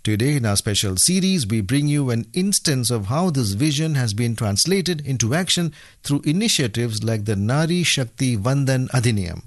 Today, in our special series, we bring you an instance of how this vision has been translated into action through initiatives like the Nari Shakti Vandan Adhiniyam.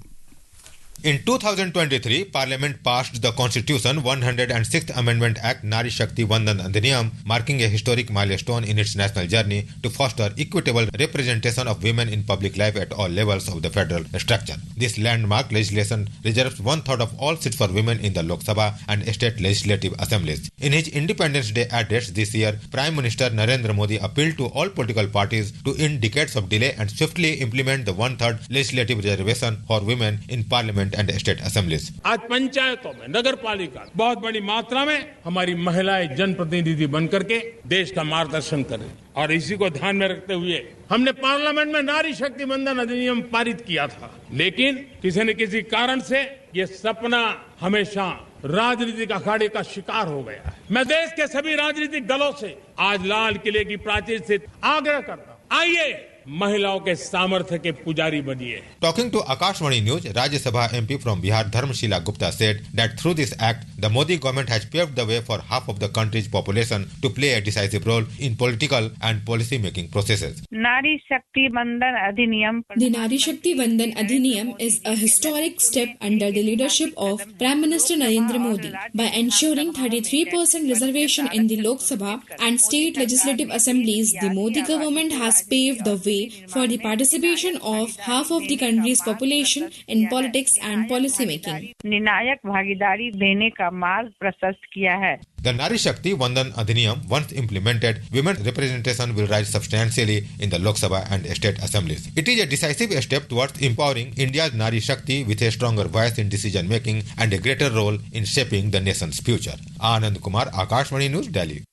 In 2023, Parliament passed the Constitution 106th Amendment Act Nari Shakti Vandan Adhiniyam, marking a historic milestone in its national journey to foster equitable representation of women in public life at all levels of the federal structure. This landmark legislation reserves one-third of all seats for women in the Lok Sabha and state legislative assemblies. In his Independence Day address this year, Prime Minister Narendra Modi appealed to all political parties to end decades of delay and swiftly implement the one-third legislative reservation for women in Parliament and state assemblies. आज पंचायतों में नगर पालिका बहुत बड़ी मात्रा में हमारी महिलाएं जनप्रतिनिधि बनकर के देश का मार्गदर्शन करें और इसी को ध्यान में रखते हुए हमने पार्लियामेंट में नारी शक्ति वंदन अधिनियम पारित किया था, लेकिन किसी न किसी कारण से ये सपना हमेशा राजनीतिक अखाड़े का शिकार हो गया है। मैं देश के सभी राजनीतिक दलों से आज लाल किले की प्राचीर से आग्रह करता हूं, आइए महिलाओं के सामर्थ्य के पुजारी बनिए। Talking to Akashvani News, Rajya Sabha MP from Bihar Dharmshila Gupta said that through this act, the Modi government has paved the way for half of the country's population to play a decisive role in political and policy making processes. Nari Shakti Vandan Adhiniyam. The Nari Shakti Vandan Adhiniyam is a historic step under the leadership of Prime Minister Narendra Modi. By ensuring 33% reservation in the Lok Sabha and state legislative assemblies, the Modi government has paved the way for the participation of half of the country's population in politics and policy making. निर्णायक भागीदारी देने का मार्ग प्रशस्त किया है. The Nari Shakti Vandan Adhiniyam, once implemented, women's representation will rise substantially in the Lok Sabha and state assemblies. It is a decisive step towards empowering India's Nari Shakti with a stronger voice in decision making and a greater role in shaping the nation's future. Anand Kumar, Akashvani News, Delhi.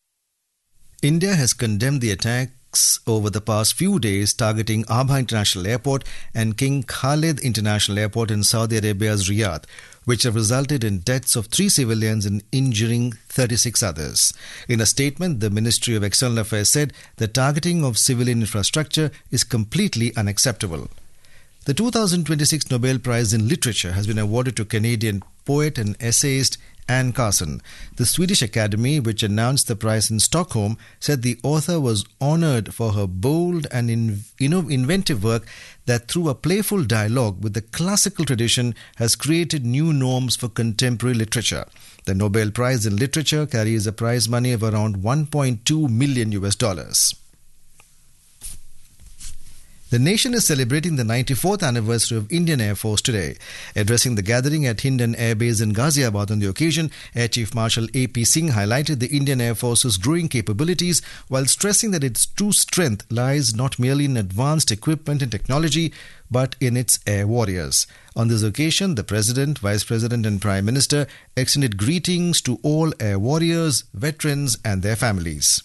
India has condemned the attacks over the past few days targeting Aba International Airport and King Khalid International Airport in Saudi Arabia's Riyadh, which have resulted in deaths of 3 civilians and injuring 36 others. In a statement, the Ministry of External Affairs said the targeting of civilian infrastructure is completely unacceptable. The 2026 Nobel Prize in Literature has been awarded to Canadian poet and essayist Anne Carson. The Swedish Academy, which announced the prize in Stockholm, said the author was honoured for her bold and inventive work that, through a playful dialogue with the classical tradition, has created new norms for contemporary literature. The Nobel Prize in Literature carries a prize money of around $1.2 million. The nation is celebrating the 94th anniversary of Indian Air Force today. Addressing the gathering at Hindon Air Base in Ghaziabad on the occasion, Air Chief Marshal A.P. Singh highlighted the Indian Air Force's growing capabilities while stressing that its true strength lies not merely in advanced equipment and technology, but in its air warriors. On this occasion, the President, Vice President and Prime Minister extended greetings to all air warriors, veterans and their families.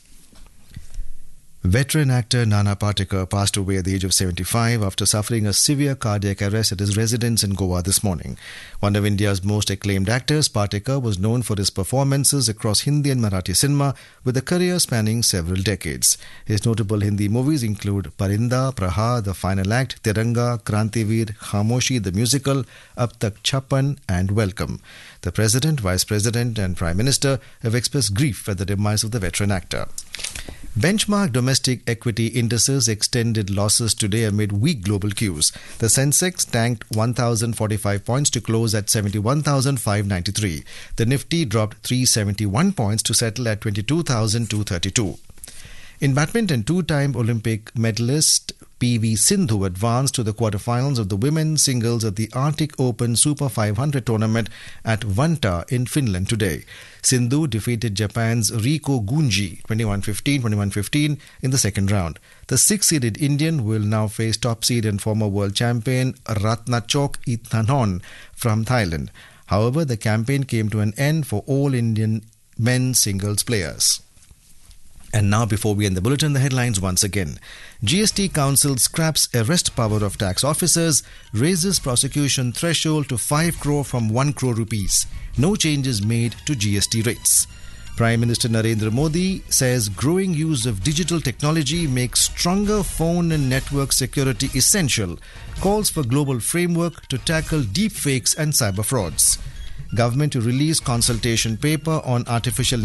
Veteran actor Nana Patekar passed away at the age of 75 after suffering a severe cardiac arrest at his residence in Goa this morning. One of India's most acclaimed actors, Patekar was known for his performances across Hindi and Marathi cinema, with a career spanning several decades. His notable Hindi movies include Parinda, Prahar, The Final Act, Tiranga, Krantivir, Khamoshi the Musical, Ab Tak Chappan and Welcome. The President, Vice President and Prime Minister have expressed grief at the demise of the veteran actor. Benchmark domestic equity indices extended losses today amid weak global cues. The Sensex tanked 1,045 points to close at 71,593. The Nifty dropped 371 points to settle at 22,232. In badminton, two-time Olympic medalist P.V. Sindhu advanced to the quarterfinals of the women's singles at the Arctic Open Super 500 tournament at Vantaa in Finland today. Sindhu defeated Japan's Riko Gunji 21-15, 21-15 in the second round. The six-seeded Indian will now face top seed and former world champion Ratnachok Ithanon from Thailand. However, the campaign came to an end for all Indian men's singles players. And now, before we end the bulletin, the headlines once again. GST Council scraps arrest power of tax officers, raises prosecution threshold to 5 crore from 1 crore rupees. No changes made to GST rates. Prime Minister Narendra Modi says growing use of digital technology makes stronger phone and network security essential. Calls for global framework to tackle deepfakes and cyber frauds. Government to release consultation paper on artificial